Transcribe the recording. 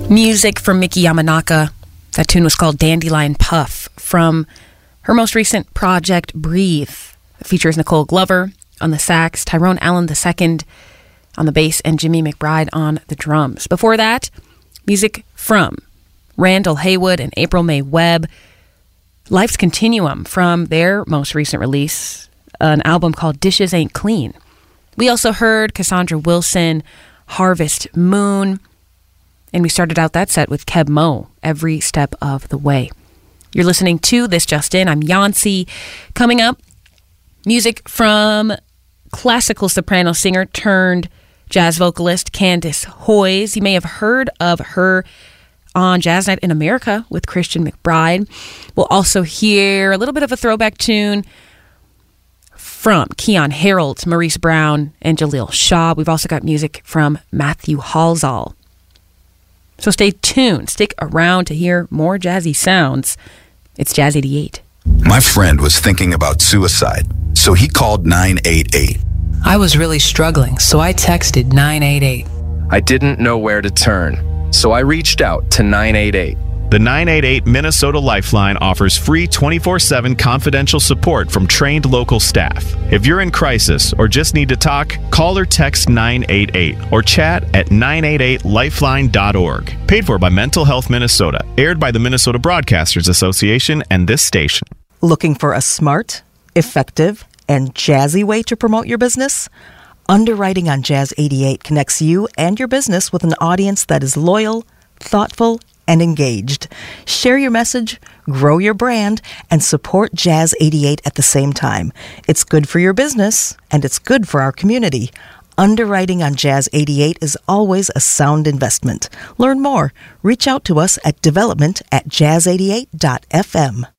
Music from Miki Yamanaka. That tune was called Dandelion Puff from her most recent project, Breathe. It features Nicole Glover on the sax, Tyrone Allen II on the bass, and Jimmy McBride on the drums. Before that, music from Randall Haywood and April May Webb. Life's Continuum from their most recent release, an album called Dishes Ain't Clean. We also heard Cassandra Wilson, Harvest Moon, and we started out that set with Keb Mo, Every Step of the Way. You're listening to This Just In. I'm Yancy. Coming up, music from classical soprano singer turned jazz vocalist Candace Hoyes. You may have heard of her on Jazz Night in America with Christian McBride. We'll also hear a little bit of a throwback tune from Keon Harold, Maurice Brown, and Jaleel Shaw. We've also got music from Matthew Halsall. So stay tuned. Stick around to hear more jazzy sounds. It's Jazz 88. My friend was thinking about suicide, so he called 988. I was really struggling, so I texted 988. I didn't know where to turn, so I reached out to 988. The 988 Minnesota Lifeline offers free 24/7 confidential support from trained local staff. If you're in crisis or just need to talk, call or text 988 or chat at 988lifeline.org. Paid for by Mental Health Minnesota. Aired by the Minnesota Broadcasters Association and this station. Looking for a smart, effective, and jazzy way to promote your business? Underwriting on Jazz 88 connects you and your business with an audience that is loyal, thoughtful, and engaged. Share your message, grow your brand, and support Jazz 88 at the same time. It's good for your business, and it's good for our community. Underwriting on Jazz 88 is always a sound investment. Learn more. Reach out to us at development@jazz88.fm.